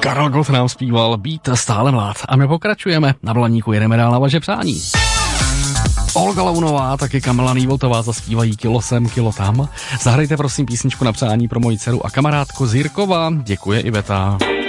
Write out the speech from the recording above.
Karel Gott nám zpíval Být stále mlád. A my pokračujeme. Na Blaníku jedeme dál na vaše přání. Olga Launová, taky Kamila Nývoltová zaspívají Kilo sem, kilo tam. Zahrajte prosím písničku na přání pro moji dceru a kamarádku Zírková. Děkuje Iveta.